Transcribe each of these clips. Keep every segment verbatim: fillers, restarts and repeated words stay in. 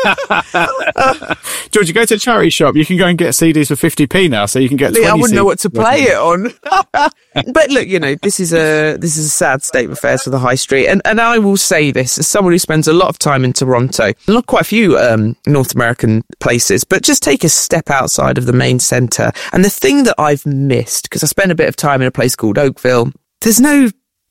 George, you go to a charity shop, you can go and get C Ds for fifty p now, so you can get twenty I wouldn't C Ds. know what to play it on. But look, you know, this is a this is a sad state of affairs for the high street. And and I will say this, as someone who spends a lot of time in Toronto, not quite a few um, North American places, but just take a step outside of the main centre. And the thing that I've missed, because I spent a bit of time in a place called Oakville, there's no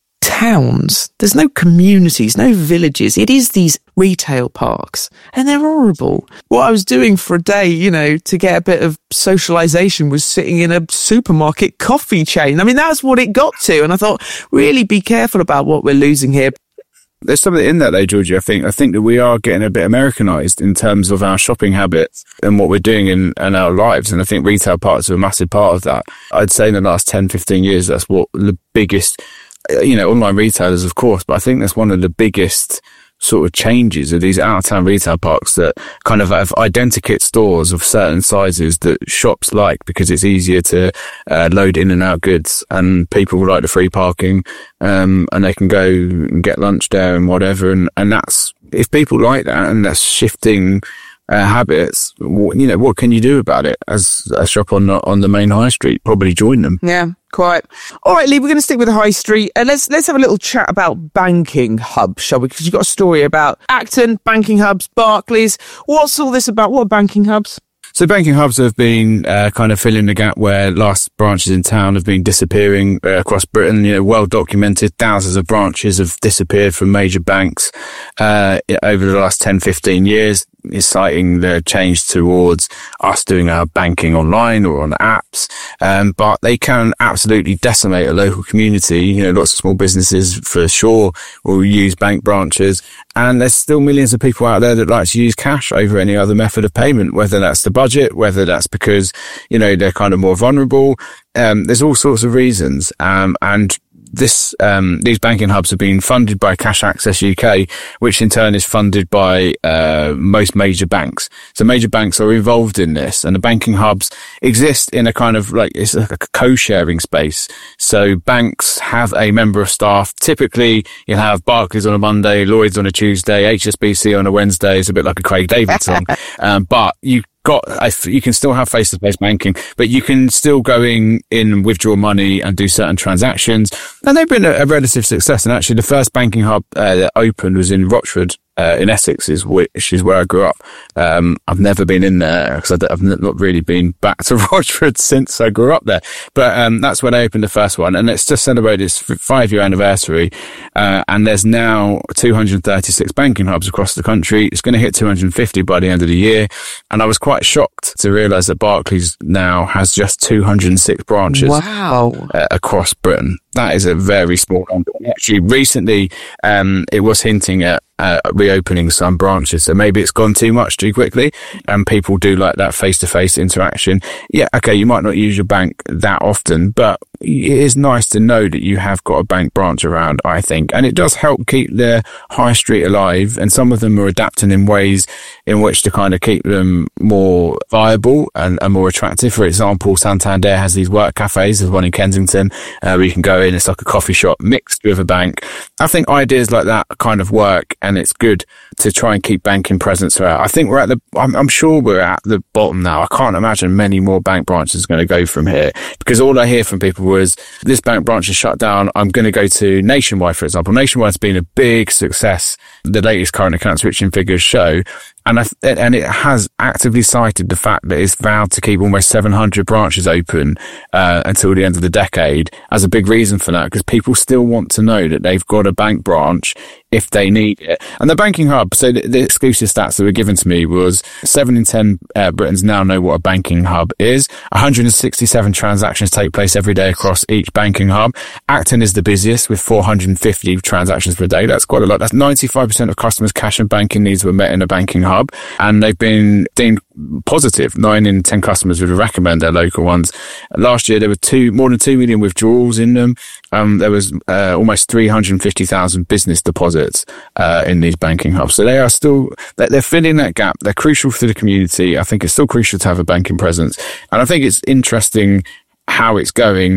towns, there's no communities, no villages. It is these retail parks, and they're horrible. What I was doing for a day, you know, to get a bit of socialisation was sitting in a supermarket coffee chain. I mean, that's what it got to. And I thought, really be careful about what we're losing here. There's something in that though, Georgie. I think I think that we are getting a bit Americanized in terms of our shopping habits and what we're doing in, in our lives. And I think retail parks are a massive part of that. I'd say in the last ten, fifteen years, that's what the biggest, you know, online retailers, of course, but I think that's one of the biggest sort of changes of these out-of-town retail parks that kind of have identikit stores of certain sizes that shops like, because it's easier to uh, load in and out goods, and people like the free parking, um, and they can go and get lunch there and whatever. And, and that's, if people like that and that's shifting Uh, habits, you know, what can you do about it as a shop on the, on the main high street? Probably join them. Yeah, quite. All right, Lee, we're going to stick with the high street, and let's let's have a little chat about banking hubs, shall we? Because you've got a story about Acton, banking hubs, Barclays. What's all this about? What are banking hubs? So banking hubs have been uh, kind of filling the gap where last branches in town have been disappearing uh, across Britain. You know, well documented, thousands of branches have disappeared from major banks uh, over the last ten, fifteen years. Is citing the change towards us doing our banking online or on apps. Um, but they can absolutely decimate a local community. You know, lots of small businesses for sure will use bank branches. And there's still millions of people out there that like to use cash over any other method of payment, whether that's the budget, whether that's because, you know, they're kind of more vulnerable. Um, there's all sorts of reasons. Um, and This, um, these banking hubs have been funded by Cash Access U K, which in turn is funded by, uh, most major banks. So major banks are involved in this, and the banking hubs exist in a kind of like, it's like a co-sharing space. So banks have a member of staff. Typically, you'll have Barclays on a Monday, Lloyds on a Tuesday, H S B C on a Wednesday. It's a bit like a Craig David song. um, but you, got, you can still have face-to-face banking, but you can still go in, in and withdraw money and do certain transactions. And they've been a, a relative success. And actually the first banking hub uh, that opened was in Rochford, uh, in Essex, is which is where I grew up. Um, I've never been in there because I've not really been back to Rochford since I grew up there. But, um, that's when I opened the first one, and it's just celebrated its five year anniversary. Uh, and there's now two hundred thirty-six banking hubs across the country. It's going to hit two hundred fifty by the end of the year. And I was quite shocked to realize that Barclays now has just two hundred six branches. Wow. Uh, across Britain. That is a very small number. Actually, recently, um, it was hinting at uh, reopening some branches. So maybe it's gone too much too quickly, and people do like that face-to-face interaction. Yeah, okay, you might not use your bank that often, but it is nice to know that you have got a bank branch around, I think. And it does help keep the high street alive. And some of them are adapting in ways in which to kind of keep them more viable and, and more attractive. For example, Santander has these work cafes. There's one in Kensington uh, where you can go in. It's like a coffee shop mixed with a bank. I think ideas like that kind of work, and it's good to try and keep banking presence throughout. I think we're at the, I'm, I'm sure we're at the bottom now. I can't imagine many more bank branches are going to go from here, because all I hear from people was, this bank branch is shut down. I'm going to go to Nationwide, for example. Nationwide's been a big success. The latest current account switching figures show. And I, and it has actively cited the fact that it's vowed to keep almost seven hundred branches open uh, until the end of the decade as a big reason for that, because people still want to know that they've got a bank branch if they need it. And the banking hub, so the, the exclusive stats that were given to me was seven in ten uh, Britons now know what a banking hub is. one hundred sixty-seven transactions take place every day across each banking hub. Acton is the busiest with four hundred fifty transactions per day. That's quite a lot. That's ninety-five percent of customers' cash and banking needs were met in a banking hub. And they've been deemed positive. Nine in ten customers would recommend their local ones. Last year, there were two, more than two million withdrawals in them. Um, there was uh, almost three hundred fifty thousand business deposits uh, in these banking hubs. So they are still, they're filling that gap. They're crucial for the community. I think it's still crucial to have a banking presence. And I think it's interesting how it's going.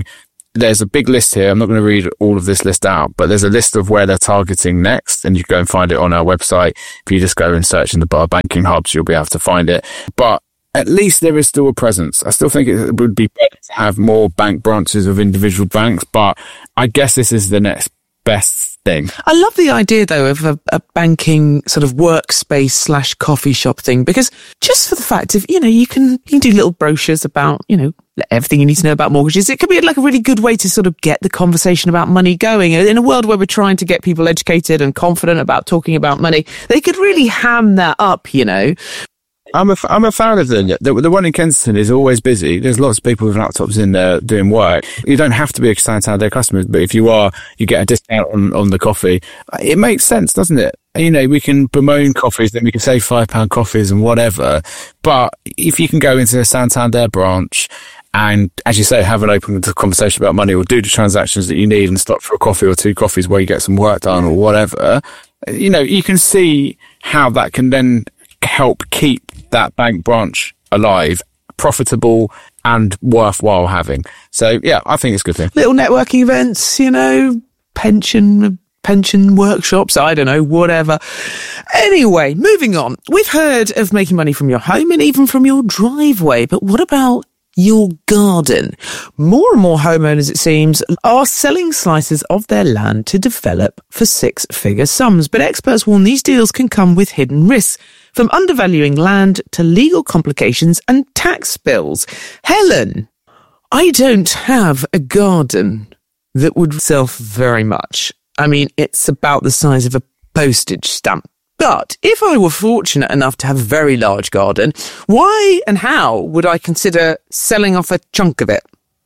there's a big list here. I'm not going to read all of this list out, but there's a list of where they're targeting next, and you can go and find it on our website. If you just go and search in the bar banking hubs, you'll be able to find it. But at least there is still a presence. I still think it would be better to have more bank branches of individual banks, but I guess this is the next best thing. I love the idea, though, of a, a banking sort of workspace slash coffee shop thing, because just for the fact of, you know, you can, you can do little brochures about, you know, everything you need to know about mortgages. It could be like a really good way to sort of get the conversation about money going. In a world where we're trying to get people educated and confident about talking about money, they could really ham that up, you know. I'm a, I'm a fan of them. The, the one in Kensington is always busy. There's lots of people with laptops in there doing work. You don't have to be a Santander customer, but if you are, you get a discount on, on the coffee. It makes sense, doesn't it? You know, we can bemoan coffees, then we can say five pound coffees and whatever. But if you can go into a Santander branch and, as you say, have an open conversation about money, or do the transactions that you need and stop for a coffee or two coffees where you get some work done or whatever, you know, you can see how that can then help keep that bank branch alive, profitable and worthwhile having. So yeah, I think it's a good thing. Little networking events, you know, pension pension workshops, I don't know, whatever. Anyway, moving on. We've heard of making money from your home and even from your driveway, but what about your garden? More and more homeowners, it seems, are selling slices of their land to develop for six-figure sums. But experts warn these deals can come with hidden risks, from undervaluing land to legal complications and tax bills. Helen, I don't have a garden that would sell for very much. I mean, it's about the size of a postage stamp. But if I were fortunate enough to have a very large garden, why and how would I consider selling off a chunk of it?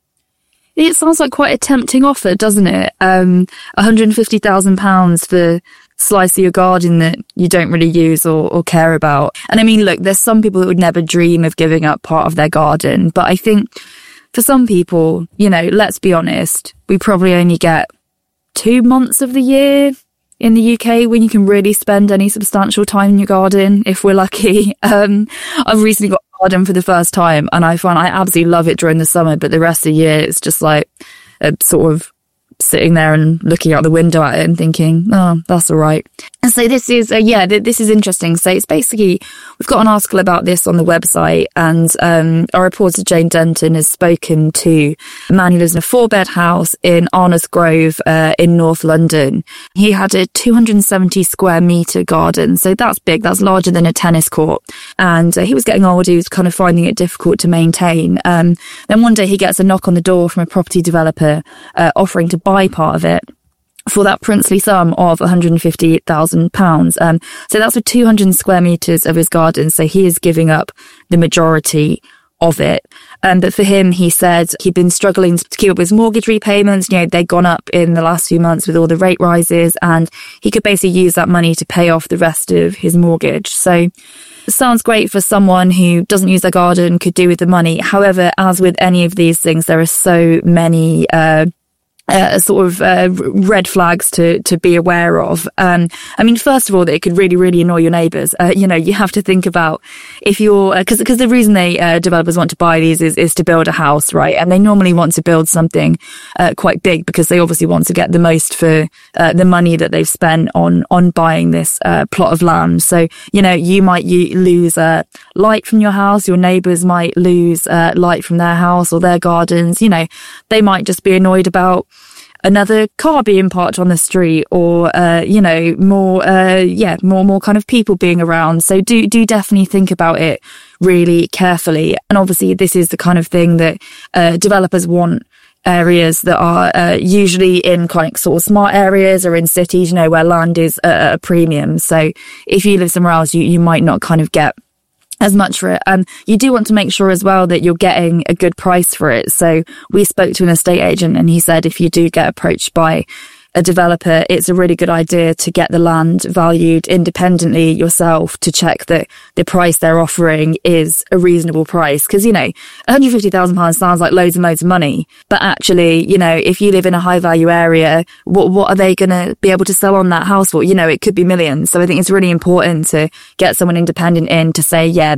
It sounds like quite a tempting offer, doesn't it? Um, one hundred fifty thousand pounds for slice of your garden that you don't really use or, or care about. And I mean, look, there's some people that would never dream of giving up part of their garden. But I think for some people, you know, let's be honest, we probably only get two months of the year in the U K when you can really spend any substantial time in your garden, if we're lucky. Um, I've recently got a garden for the first time, and I find I absolutely love it during the summer, but the rest of the year it's just like a sort of sitting there and looking out the window at it and thinking, oh, that's all right. And so this is, uh, yeah, th- this is interesting. So it's basically, we've got an article about this on the website, and um, our reporter Jane Denton has spoken to a man who lives in a four-bed house in Arneth Grove uh, in North London. He had a two hundred seventy square metre garden, so that's big, that's larger than a tennis court. And uh, he was getting old, he was kind of finding it difficult to maintain. Um, then one day he gets a knock on the door from a property developer uh, offering to buy part of it for that princely sum of one hundred fifty thousand pounds. Um, so that's for two hundred square metres of his garden. So he is giving up the majority of it. Um, but for him, he said he'd been struggling to keep up with his mortgage repayments. You know, they'd gone up in the last few months with all the rate rises, and he could basically use that money to pay off the rest of his mortgage. So it sounds great for someone who doesn't use their garden, could do with the money. However, as with any of these things, there are so many uh Uh, sort of uh, red flags to to be aware of. Um, I mean, first of all, that it could really, really annoy your neighbours. Uh, you know, you have to think about if you're, because uh, because the reason they uh, developers want to buy these is is to build a house, right? And they normally want to build something uh, quite big because they obviously want to get the most for uh, the money that they've spent on on buying this uh, plot of land. So you know, you might you lose uh, light from your house. Your neighbours might lose uh, light from their house or their gardens. You know, they might just be annoyed about another car being parked on the street, or uh you know, more uh yeah more more kind of people being around. So do do definitely think about it really carefully. And obviously this is the kind of thing that uh developers want areas that are uh, usually in kind of sort of smart areas or in cities, you know, where land is at a premium. So if you live somewhere else, you you might not kind of get as much for it. Um, you do want to make sure as well that you're getting a good price for it. So we spoke to an estate agent, and he said if you do get approached by a developer, it's a really good idea to get the land valued independently yourself to check that the price they're offering is a reasonable price. Because, you know, one hundred fifty thousand pounds sounds like loads and loads of money. But actually, you know, if you live in a high value area, what what are they going to be able to sell on that house for? You know, it could be millions. So I think it's really important to get someone independent in to say, yeah, that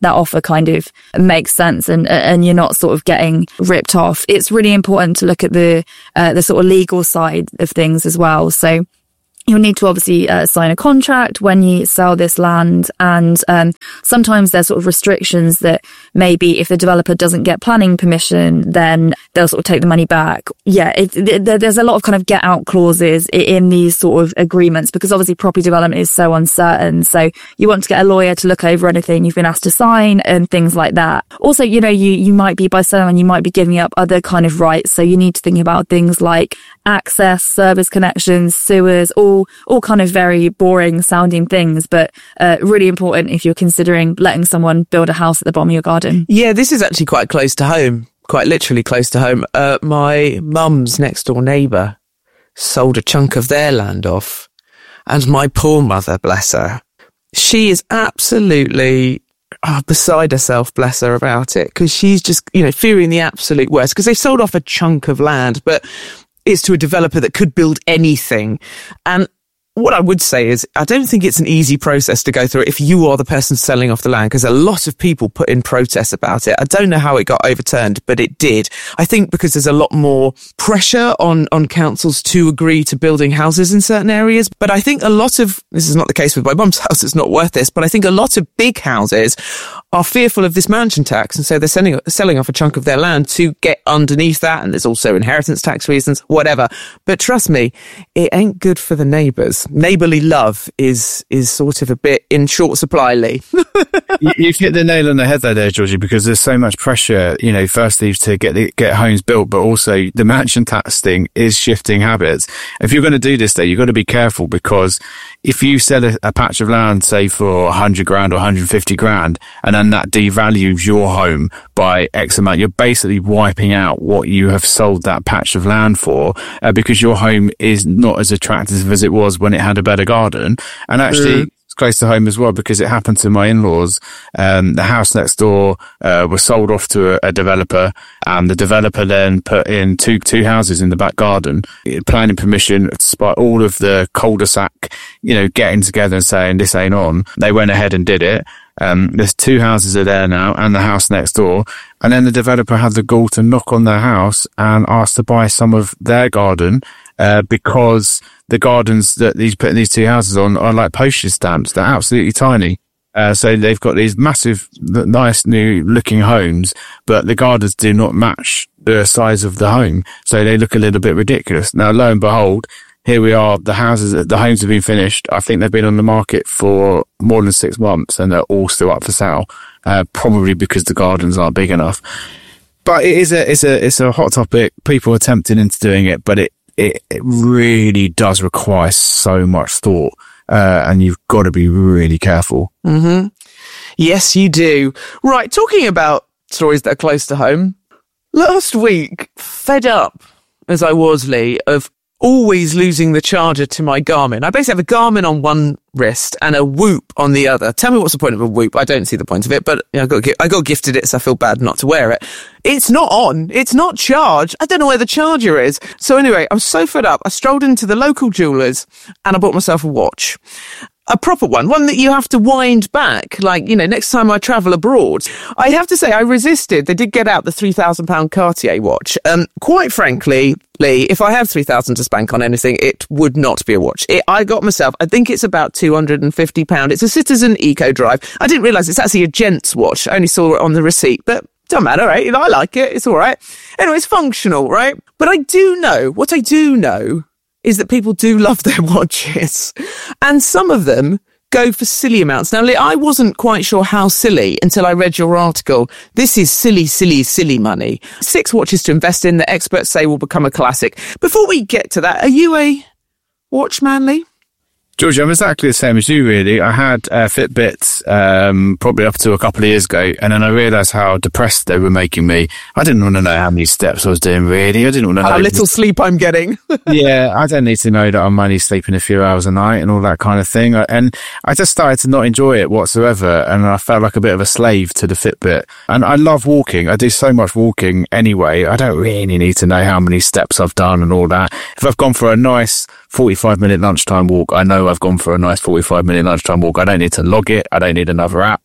that offer kind of makes sense and and you're not sort of getting ripped off. It's really important to look at the uh, the sort of legal side of things as well. So you'll need to obviously uh, sign a contract when you sell this land, and um, sometimes there's sort of restrictions that maybe if the developer doesn't get planning permission, then they'll sort of take the money back. Yeah, it, it, there's a lot of kind of get out clauses in these sort of agreements, because obviously property development is so uncertain. So you want to get a lawyer to look over anything you've been asked to sign and things like that. Also, you know, you, you might be, by selling, you might be giving up other kind of rights. So you need to think about things like access, service connections, sewers, all All, all kind of very boring sounding things, but uh, really important if you're considering letting someone build a house at the bottom of your garden. Yeah, this is actually quite close to home, quite literally close to home. Uh, my mum's next door neighbour sold a chunk of their land off, and my poor mother, bless her, she is absolutely oh, beside herself, bless her, about it, because she's just, you know, fearing the absolute worst, because they sold off a chunk of land, but it's to a developer that could build anything. And what I would say is, I don't think it's an easy process to go through if you are the person selling off the land, because a lot of people put in protests about it. I don't know how it got overturned, but it did. I think because there's a lot more pressure on, on councils to agree to building houses in certain areas. But I think a lot of, this is not the case with my mum's house, it's not worth this, but I think a lot of big houses are fearful of this mansion tax, and so they're selling, selling off a chunk of their land to get underneath that. And there's also inheritance tax reasons, whatever. But trust me, it ain't good for the neighbours. Neighbourly love is is sort of a bit in short supply, Lee. you, you've hit the nail on the head there, there, Georgie, because there's so much pressure, you know, firstly to get the, get homes built, but also the mansion tax thing is shifting habits. If you're going to do this, though, you've got to be careful, because if you sell a, a patch of land, say for a hundred grand or one hundred fifty grand, and then that devalues your home by X amount, you're basically wiping out what you have sold that patch of land for, uh, because your home is not as attractive as it was when it had a better garden. And actually, mm. it's close to home as well, because it happened to my in-laws. Um, the house next door uh, was sold off to a, a developer, and the developer then put in two two houses in the back garden, planning permission, despite all of the cul-de-sac, you know, getting together and saying this ain't on. They went ahead and did it. Um, there's two houses are there now, and the house next door. And then the developer had the gall to knock on their house and ask to buy some of their garden, uh, because the gardens that he's putting these two houses on are like postage stamps. They're absolutely tiny. Uh, so they've got these massive, nice new looking homes, but the gardens do not match the size of the home. So they look a little bit ridiculous. Now, lo and behold, here we are, the houses, the homes have been finished. I think they've been on the market for more than six months and they're all still up for sale. Uh, probably because the gardens aren't big enough. But it is a, it's a, it's a hot topic. People are tempted into doing it, but it, it, it really does require so much thought. Uh, and you've got to be really careful. Mm-hmm. Yes, you do. Right. Talking about stories that are close to home. Last week, fed up as I was, Lee, of always losing the charger to my Garmin. I basically have a Garmin on one wrist and a Whoop on the other. Tell me what's the point of a Whoop? I don't see the point of it, but you know, I got I got gifted it, so I feel bad not to wear it. It's not on. It's not charged. I don't know where the charger is. So anyway, I was so fed up. I strolled into the local jewellers and I bought myself a watch. A proper one, one that you have to wind back, like, you know, next time I travel abroad. I have to say, I resisted. They did get out the three thousand pound Cartier watch. Um, quite frankly, Lee, if I have three thousand to spank on anything, it would not be a watch. It, I got myself, I think it's about two hundred fifty pounds. It's a Citizen Eco Drive. I didn't realise it's actually a gent's watch. I only saw it on the receipt, but don't matter, right? You know, I like it. It's all right. Anyway, it's functional, right? But I do know, what I do know is that people do love their watches. And some of them go for silly amounts. Now, Lee, I wasn't quite sure how silly until I read your article. This is silly, silly, silly money. Six watches to invest in that experts say will become a classic. Before we get to that, are you a watchman, Lee? George, I'm exactly the same as you, really. I had uh, Fitbits um, probably up to a couple of years ago, and then I realised how depressed they were making me. I didn't want to know how many steps I was doing, really. I didn't want to know how little sleep I'm getting. Yeah, I don't need to know that I'm only sleeping a few hours a night and all that kind of thing. And I just started to not enjoy it whatsoever, and I felt like a bit of a slave to the Fitbit. And I love walking. I do so much walking anyway. I don't really need to know how many steps I've done and all that. If I've gone for a nice forty-five minute lunchtime walk, I know I've gone for a nice forty-five minute lunchtime walk. I don't need to log it. I don't need another app.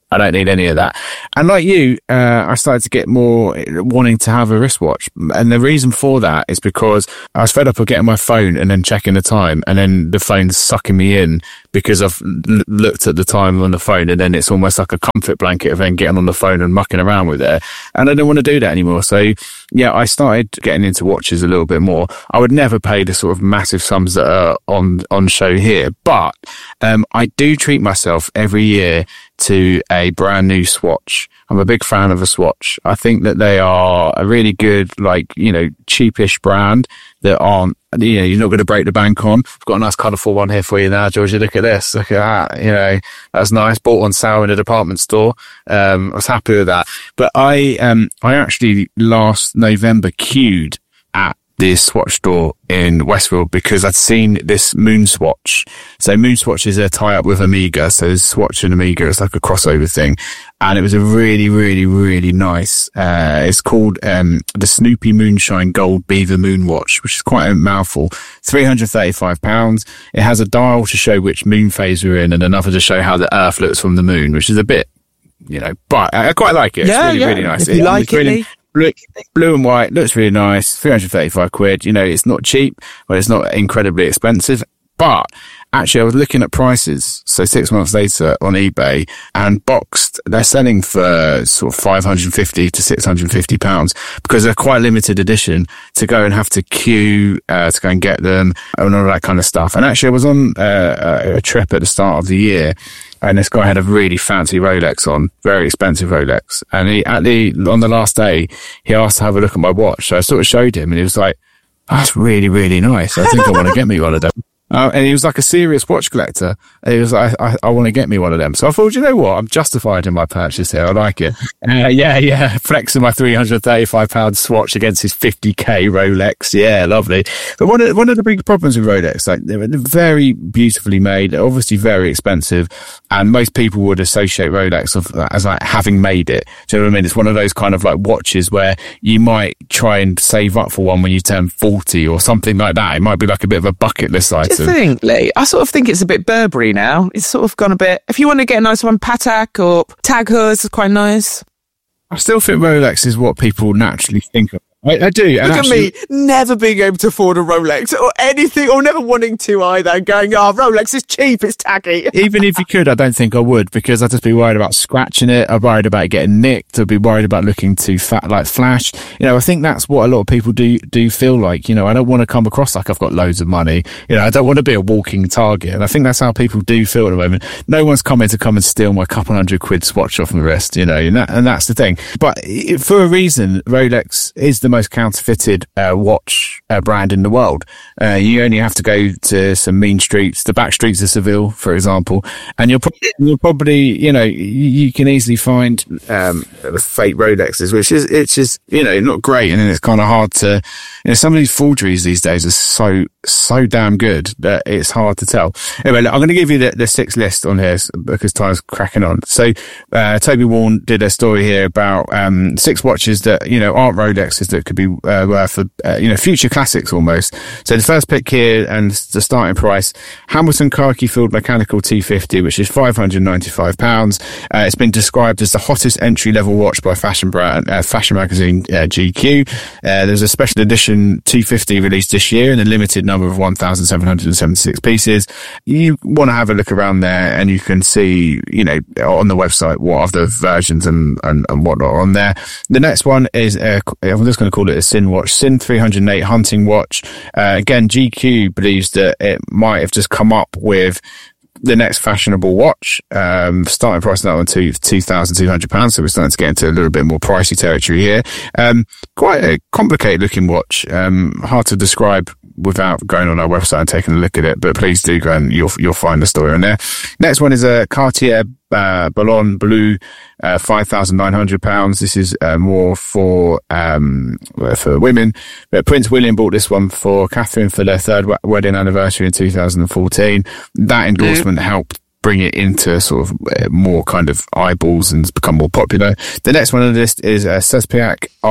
I don't need any of that. And like you, uh, I started to get more wanting to have a wristwatch. And the reason for that is because I was fed up of getting my phone and then checking the time, and then the phone's sucking me in because I've l- looked at the time on the phone, and then it's almost like a comfort blanket of then getting on the phone and mucking around with it. And I don't want to do that anymore. So yeah, I started getting into watches a little bit more. I would never pay the sort of massive sums that are on, on show here, but, um, I do treat myself every year to a brand new Swatch. I'm a big fan of a Swatch. I think that they are a really good, like, you know, cheapish brand that aren't, you know, you're not going to break the bank on. I've got a nice colourful one here for you now, Georgie. Look at this. Look at that. You know, that's nice. Bought on sale in a department store. Um, I was happy with that. But I, um, I actually last November queued at this Swatch store in Westfield because I'd seen this Moon Swatch. So Moon Swatch is a tie-up with Omega. So Swatch and Omega is like a crossover thing. And it was a really, really, really nice, uh, it's called, um, the Snoopy Moonshine Gold Beaver Moon Watch, which is quite a mouthful. three hundred thirty-five pounds. It has a dial to show which moon phase we're in and another to show how the Earth looks from the moon, which is a bit, you know, but I quite like it. It's yeah, really, yeah. really nice. If you it, like it, really, Look, blue and white, looks really nice, three hundred thirty-five quid. You know, it's not cheap, but it's not incredibly expensive. But actually, I was looking at prices. So six months later on eBay, and boxed, they're selling for sort of five hundred fifty to six hundred fifty pounds because they're quite limited edition to go and have to queue, uh, to go and get them and all that kind of stuff. And actually, I was on uh, a trip at the start of the year, and this guy had a really fancy Rolex on, very expensive Rolex. And he, at the, on the last day, he asked to have a look at my watch. So I sort of showed him, and he was like, that's really, really nice. I think I want to get me one of them. Uh, and he was like a serious watch collector. And he was like, I, I, I want to get me one of them. So I thought, you know what? I'm justified in my purchase here. I like it. Uh, yeah, yeah. Flexing my three hundred thirty-five pound Swatch against his fifty K Rolex. Yeah, lovely. But one of, one of the big problems with Rolex, like, they're very beautifully made, obviously very expensive. And most people would associate Rolex of, as like having made it. Do you know what I mean? It's one of those kind of like watches where you might try and save up for one when you turn forty or something like that. It might be like a bit of a bucket list item. Do you think, Lee? I sort of think it's a bit Burberry now. It's sort of gone a bit. If you want to get a nice one, Patek or Tag Heuer is quite nice. I still think Rolex is what people naturally think of. I, I do. Look and at actually, me, never being able to afford a Rolex or anything, or never wanting to either. Going, oh, Rolex is cheap, it's tacky. even if you could, I don't think I would, because I'd just be worried about scratching it. I'd be worried about getting nicked. I'd be worried about looking too fat, like flash. You know, I think that's what a lot of people do do feel like. You know, I don't want to come across like I've got loads of money. You know, I don't want to be a walking target. And I think that's how people do feel at the moment. No one's coming to come and steal my couple hundred quid Swatch off my wrist, you know, and, that, and that's the thing. But for a reason, Rolex is the most counterfeited Uh, watch uh, brand in the world. Uh, you only have to go to some mean streets, the back streets of Seville, for example, and you'll, pro- you'll probably, you know, you, you can easily find um, fake Rolexes, which is, it's just, you know, not great, and then it's kind of hard to, you know, some of these forgeries these days are so, so damn good that it's hard to tell. Anyway, look, I'm going to give you the, the six list on here because time's cracking on. So, uh, Toby Warren did a story here about um, six watches that, you know, aren't Rolexes that could be uh, worth for, uh, you know, future classics almost. So the first pick here and the starting price, Hamilton Khaki Field Mechanical T fifty, which is five hundred ninety-five pounds. Uh, it's been described as the hottest entry level watch by fashion brand, uh, fashion magazine uh, G Q. Uh, there's a special edition T fifty released this year in a limited number of one thousand seven hundred seventy-six pieces. You want to have a look around there and you can see, you know, on the website what other versions and, and, and whatnot are on there. The next one is, uh, I'm just going to call it a Sin watch, Sin three oh eight hunting watch. Uh, again, G Q believes that it might have just come up with the next fashionable watch. Um, starting price on that one to two thousand two hundred pounds. So we're starting to get into a little bit more pricey territory here. Um, quite a complicated looking watch. Um, hard to describe without going on our website and taking a look at it, but please do go and you'll, you'll find the story on there. Next one is a Cartier Uh, Ballon Bleu, uh, five thousand nine hundred pounds. This is, uh, more for, um, for women. But Prince William bought this one for Catherine for their third w- wedding anniversary in two thousand fourteen. That endorsement mm-hmm. helped bring it into sort of uh, more kind of eyeballs and become more popular. The next one on the list is, uh, Sespiak R-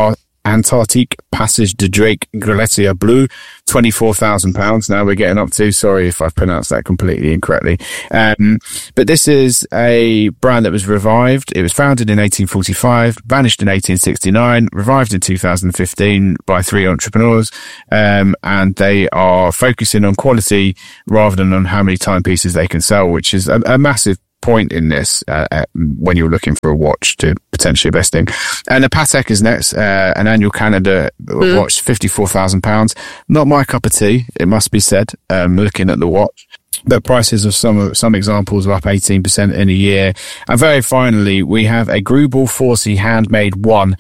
Antarctique Passage de Drake Glacier Bleu, twenty-four thousand pounds. Now we're getting up to, sorry if I've pronounced that completely incorrectly. Um, but this is a brand that was revived. It was founded in eighteen forty-five, vanished in eighteen sixty-nine, revived in two thousand fifteen by three entrepreneurs. Um, and they are focusing on quality rather than on how many timepieces they can sell, which is a, a massive point in this uh, uh, when you're looking for a watch to potentially invest in. And the Patek is next, uh, an annual Canada mm. watch, fifty-four thousand pounds. Not my cup of tea, it must be said, um, looking at the watch. The prices of some some examples are up eighteen percent in a year. And very finally, we have a Greubel Forsey Handmade One.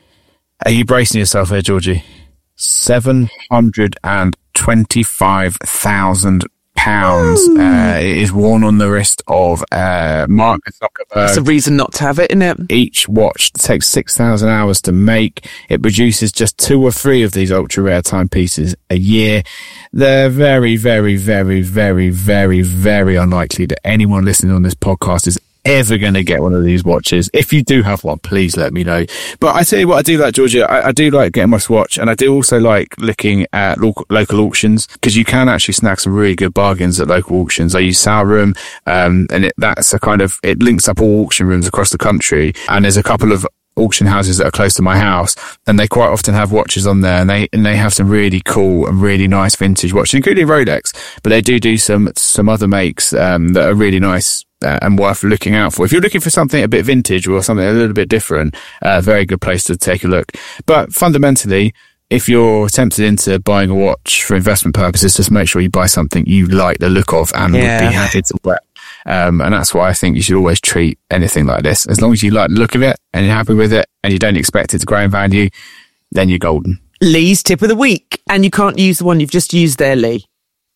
Are you bracing yourself here, Georgie? seven hundred twenty-five thousand pounds. Uh, it is worn on the wrist of uh, Mark Zuckerberg. That's a reason not to have it, isn't it? Each watch takes six thousand hours to make. It produces just two or three of these ultra rare timepieces a year. They're very, very, very, very, very, very unlikely that anyone listening on this podcast is ever going to get one of these watches. If you do have one, please let me know. But I tell you what, I do like, Georgia, I, I do like getting my Swatch, and I do also like looking at local, local auctions, because you can actually snag some really good bargains at local auctions. I use Saurum, um, and it, that's a kind of, it links up all auction rooms across the country, and there's a couple of auction houses that are close to my house, and they quite often have watches on there, and they and they have some really cool and really nice vintage watches, including Rolex, but they do do some some other makes um, that are really nice uh, and worth looking out for. If you're looking for something a bit vintage or something a little bit different, a uh, very good place to take a look. But fundamentally, if you're tempted into buying a watch for investment purposes, just make sure you buy something you like the look of and yeah. would be happy to wear. Um, and that's why I think you should always treat anything like this. As long as you like the look of it and you're happy with it and you don't expect it to grow in value, then you're golden. Lee's tip of the week. And you can't use the one you've just used there, Lee.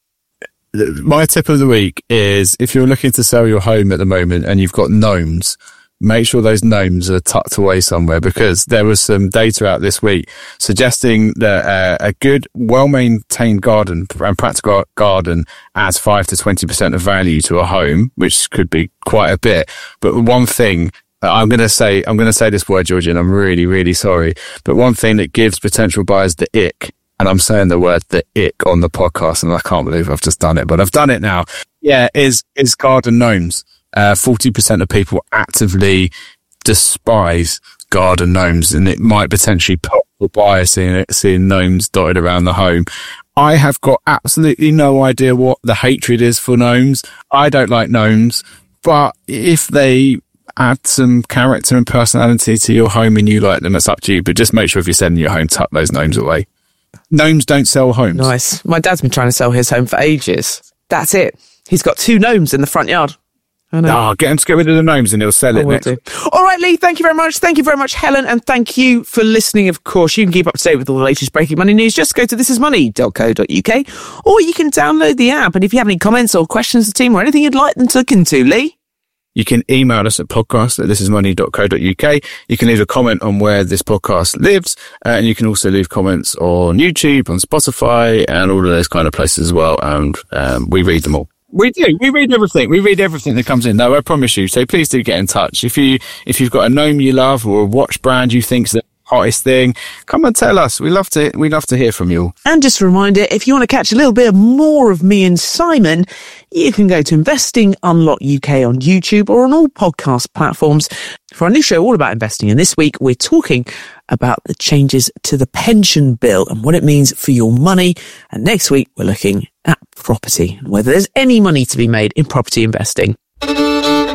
My tip of the week is, if you're looking to sell your home at the moment and you've got gnomes, make sure those gnomes are tucked away somewhere, because there was some data out this week suggesting that uh, a good, well-maintained garden and practical garden adds five to twenty percent of value to a home, which could be quite a bit. But one thing I'm going to say, I'm going to say this word, Georgie, and I'm really, really sorry, but one thing that gives potential buyers the ick, and I'm saying the word the ick on the podcast, and I can't believe I've just done it, but I've done it now. Yeah, is, is garden gnomes. Uh, forty percent of people actively despise garden gnomes, and it might potentially put the buyer seeing, seeing gnomes dotted around the home. I have got absolutely no idea what the hatred is for gnomes. I don't like gnomes, but if they add some character and personality to your home and you like them, it's up to you. But just make sure if you're selling your home, tuck those gnomes away. Gnomes don't sell homes. Nice. My dad's been trying to sell his home for ages. That's it. He's got two gnomes in the front yard. I know. Oh, get him to get rid of the gnomes and he'll sell I it next. Do. All right, Lee, thank you very much. Thank you very much, Helen, and thank you for listening, of course. You can keep up to date with all the latest breaking money news. Just go to this is money dot co dot uk, or you can download the app. And if you have any comments or questions to the team or anything you'd like them to look into, Lee? You can email us at podcast at this is money dot co dot uk. You can leave a comment on where this podcast lives, uh, and you can also leave comments on YouTube, on Spotify, and all of those kind of places as well. And um, we read them all. We do. We read everything. We read everything that comes in. No, I promise you. So please do get in touch. If you, if you've got a gnome you love or a watch brand you think's the hottest thing, come and tell us. We love to, we love to hear from you. And just a reminder, if you want to catch a little bit more of me and Simon, you can go to Investing Unlocked U K on YouTube or on all podcast platforms for our new show all about investing. And this week we're talking about the changes to the pension bill and what it means for your money. And next week we're looking at property and whether there's any money to be made in property investing.